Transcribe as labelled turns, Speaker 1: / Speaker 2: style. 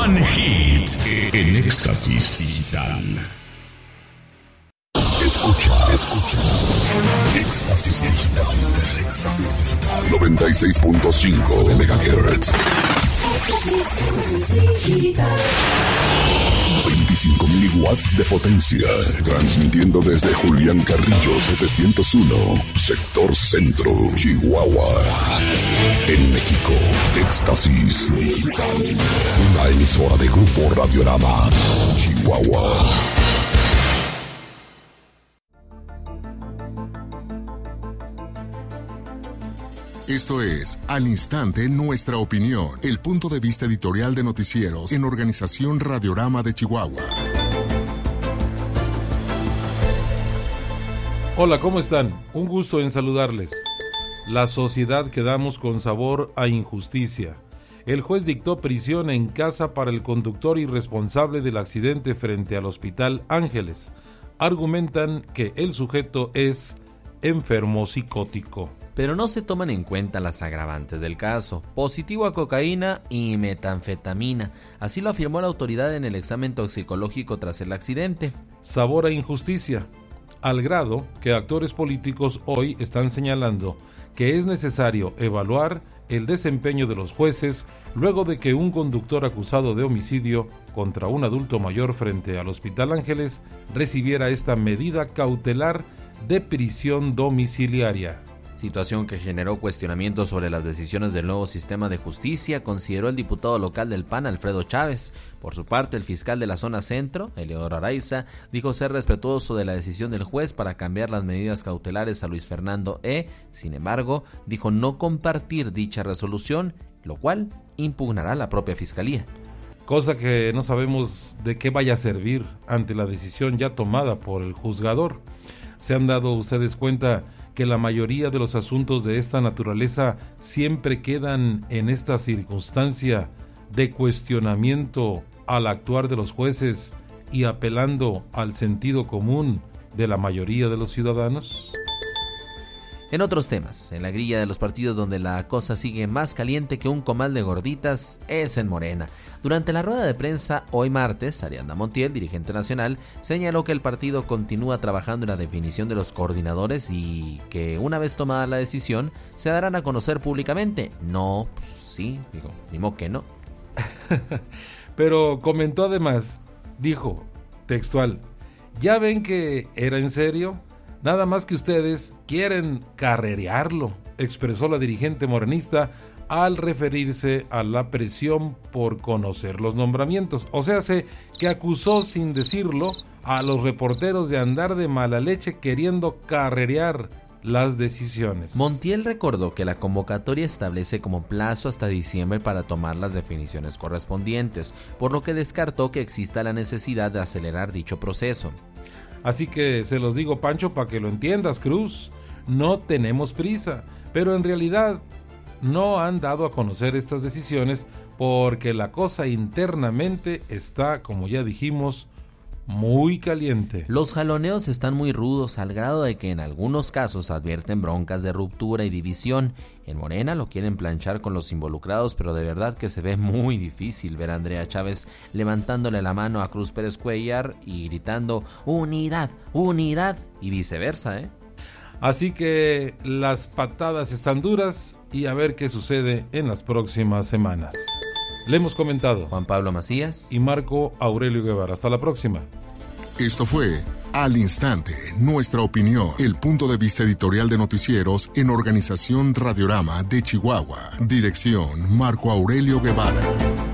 Speaker 1: One Hit en Éxtasis Digital. Escucha. Éxtasis Digital. 96.5 de MHz. 25.000 watts de potencia. Transmitiendo desde Julián Carrillo 701, Sector Centro, Chihuahua. En México, Éxtasis Digital. Una emisora de Grupo Radiorama, Chihuahua.
Speaker 2: Esto es Al Instante Nuestra Opinión, el punto de vista editorial de noticieros en Organización Radiorama de Chihuahua.
Speaker 3: Hola, ¿cómo están? Un gusto en saludarles. La sociedad quedamos con sabor a injusticia. El juez dictó prisión en casa para el conductor irresponsable del accidente frente al Hospital Ángeles. Argumentan que el sujeto es enfermo psicótico.
Speaker 4: Pero no se toman en cuenta las agravantes del caso, positivo a cocaína y metanfetamina. Así lo afirmó la autoridad en el examen toxicológico tras el accidente.
Speaker 3: Sabor a injusticia, al grado que actores políticos hoy están señalando que es necesario evaluar el desempeño de los jueces luego de que un conductor acusado de homicidio contra un adulto mayor frente al Hospital Ángeles recibiera esta medida cautelar de prisión domiciliaria.
Speaker 4: Situación que generó cuestionamientos sobre las decisiones del nuevo sistema de justicia, consideró el diputado local del PAN, Alfredo Chávez. Por su parte, el fiscal de la zona centro, Eleodoro Araiza, dijo ser respetuoso de la decisión del juez para cambiar las medidas cautelares a Luis Fernando E. Sin embargo, dijo no compartir dicha resolución, lo cual impugnará la propia fiscalía.
Speaker 3: Cosa que no sabemos de qué vaya a servir ante la decisión ya tomada por el juzgador. ¿Se han dado ustedes cuenta que la mayoría de los asuntos de esta naturaleza siempre quedan en esta circunstancia de cuestionamiento al actuar de los jueces y apelando al sentido común de la mayoría de los ciudadanos?
Speaker 4: En otros temas, en la grilla de los partidos donde la cosa sigue más caliente que un comal de gorditas es en Morena. Durante la rueda de prensa hoy martes, Ariadna Montiel, dirigente nacional, señaló que el partido continúa trabajando en la definición de los coordinadores y que una vez tomada la decisión se darán a conocer públicamente. No, pues sí, digo, ni modo que no.
Speaker 3: Pero comentó además, dijo, textual, ¿ya ven que era en serio? Nada más que ustedes quieren carrerearlo, expresó la dirigente morenista al referirse a la presión por conocer los nombramientos. O sea, que acusó sin decirlo a los reporteros de andar de mala leche queriendo carrerear las decisiones.
Speaker 4: Montiel recordó que la convocatoria establece como plazo hasta diciembre para tomar las definiciones correspondientes, por lo que descartó que exista la necesidad de acelerar dicho proceso.
Speaker 3: Así que se los digo, Pancho, para que lo entiendas, Cruz, no tenemos prisa, pero en realidad no han dado a conocer estas decisiones porque la cosa internamente está, como ya dijimos, muy caliente.
Speaker 4: Los jaloneos están muy rudos al grado de que en algunos casos advierten broncas de ruptura y división. En Morena lo quieren planchar con los involucrados, pero de verdad que se ve muy difícil ver a Andrea Chávez levantándole la mano a Cruz Pérez Cuellar y gritando unidad, unidad y viceversa,
Speaker 3: Así que las patadas están duras y a ver qué sucede en las próximas semanas. Le hemos comentado
Speaker 4: Juan Pablo Macías
Speaker 3: y Marco Aurelio Guevara. Hasta la próxima.
Speaker 2: Esto fue Al Instante, Nuestra Opinión, el punto de vista editorial de noticieros en Organización Radiorama de Chihuahua. Dirección Marco Aurelio Guevara.